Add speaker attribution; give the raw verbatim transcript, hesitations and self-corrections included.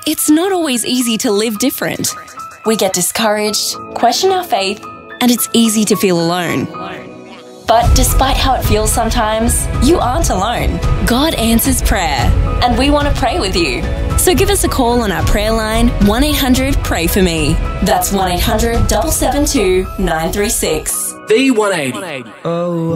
Speaker 1: it's not always easy to live different. We get discouraged, question our faith, and it's easy to feel alone. But despite how it feels sometimes, you aren't alone. God answers prayer, and we want to pray with you. So give us a call on our prayer line, one eight hundred pray for me. That's one eight hundred seven seven two nine three six.
Speaker 2: V one eighty. Oh.